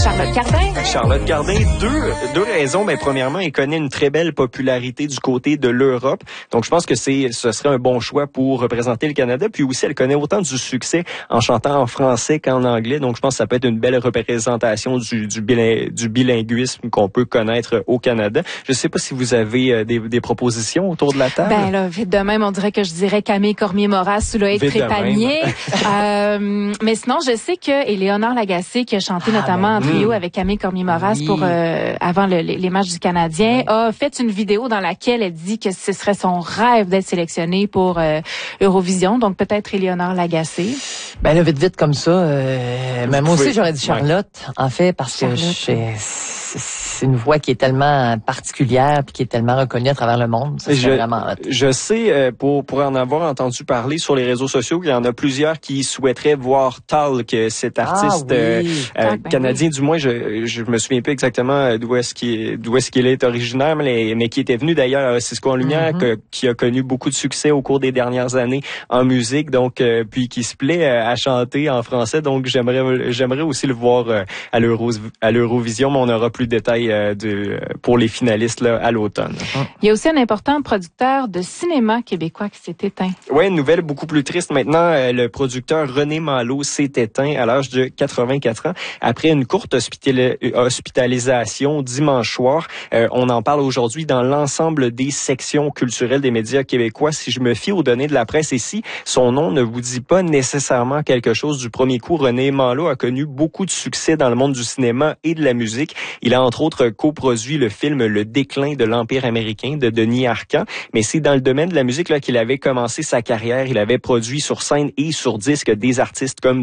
Charlotte Cardin. Charlotte Cardin, deux raisons. Mais premièrement, elle connaît une très belle popularité du côté de l'Europe. Donc, je pense que ce serait un bon choix pour représenter le Canada. Puis aussi, elle connaît autant du succès en chantant en français qu'en anglais. Donc, je pense que ça peut être une belle représentation du bilinguisme qu'on peut connaître au Canada. Je ne sais pas si vous avez des propositions autour de la table. Ben là, vite de même, on dirait que je dirais Camille Cormier-Moras sous le Trépanier. Mais sinon, je sais que Éléonore Lagacé, qui a chanté notamment en trio avec Camille Cormier-Moras pour avant les matchs du Canadien, a fait une vidéo dans laquelle elle dit que ce serait son rêve d'être sélectionnée pour Eurovision. Donc peut-être Éléonore Lagacé. Ben là, vite comme ça. Mais moi aussi, j'aurais dit Charlotte, en fait, parce que c'est une voix qui est tellement particulière puis qui est tellement reconnue à travers le monde. Ça, c'est vraiment hot. Je sais, pour en avoir entendu parler sur les réseaux sociaux, qu'il y en a plusieurs qui souhaiteraient voir Talk, cet artiste canadien. Du moins, je me souviens plus exactement d'où est-ce qu'il est originaire, mais qui était venu d'ailleurs à Cisco en Lumière, qui a connu beaucoup de succès au cours des dernières années en musique, donc puis qui se plaît à chanter en français. Donc j'aimerais aussi le voir à l'Eurovision, mais on aura plus de détails pour les finalistes là, à l'automne. Il y a aussi un important producteur de cinéma québécois qui s'est éteint. Oui, une nouvelle beaucoup plus triste maintenant. Le producteur René Malo s'est éteint à l'âge de 84 ans après une courte hospitalisation dimanche soir. On en parle aujourd'hui dans l'ensemble des sections culturelles des médias québécois. Si je me fie aux données de la presse ici, son nom ne vous dit pas nécessairement quelque chose du premier coup. René Malo a connu beaucoup de succès dans le monde du cinéma et de la musique. Il a entre autres coproduit le film Le déclin de l'Empire américain de Denis Arcand, mais c'est dans le domaine de la musique là qu'il avait commencé sa carrière. Il avait produit sur scène et sur disque des artistes comme